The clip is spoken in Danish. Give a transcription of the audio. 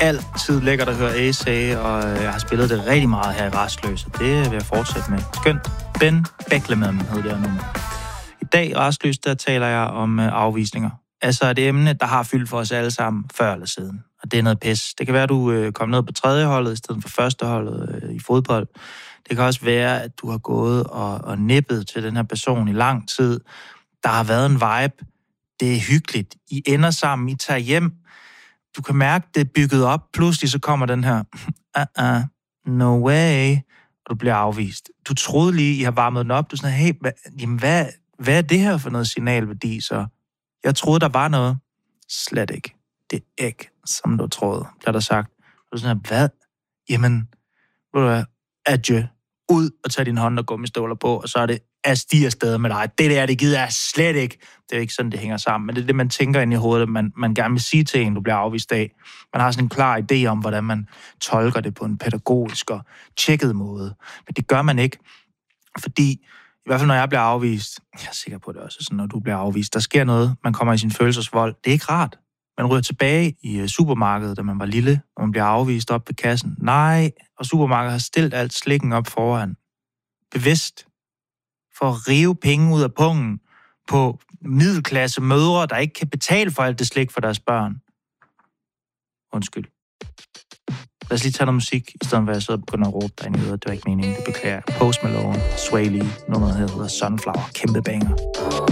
altid lækkert at høre ASA, og jeg har spillet det rigtig meget her i Rastløs, og det vil jeg fortsætte med. Skønt. Ben Beckleman hed det her nummer. I dag i Rastløs, der taler jeg om afvisninger. Altså et emne, der har fyldt for os alle sammen før eller siden. Og det er noget pis. Det kan være, at du kom ned på tredje holdet i stedet for første holdet i fodbold. Det kan også være, at du har gået og nippet til den her person i lang tid. Der har været en vibe. Det er hyggeligt. I ender sammen. I tager hjem. Du kan mærke, det er bygget op. Pludselig så kommer den her, no way, og du bliver afvist. Du troede lige, I har varmet den op. Du er sådan, hey, hvad er det her for noget signalværdi, så? Jeg troede, der var noget. Slet ikke. Det er ikke, som du troede, bliver der sagt. Du er sådan her, hvad? Jamen, ved du hvad? Adieu. Ud og tage din hånd og gummistøvler på, og så er det afsted med dig. Det gider jeg slet ikke. Det er ikke sådan, det hænger sammen. Men det er det, man tænker ind i hovedet, man gerne vil sige til en, du bliver afvist af. Man har sådan en klar idé om, hvordan man tolker det på en pædagogisk og tjekket måde. Men det gør man ikke, fordi i hvert fald, når jeg bliver afvist, jeg er sikker på det også, sådan, når du bliver afvist, der sker noget, man kommer i sin følelsesvold. Det er ikke rart. Man ryger tilbage i supermarkedet, da man var lille, og man bliver afvist op ved kassen. Nej, og supermarkedet har stillet alt slikken op foran. Bevidst. For at rive penge ud af pungen på middelklasse mødre, der ikke kan betale for alt det slik for deres børn. Undskyld. Lad os lige tage noget musik, i stedet for at jeg sidder og begynder at råbe derinde. Det var ikke meningen, det beklager jeg. Post Malone, Sway Lee, nummeret hedder Sunflower, kæmpe banger.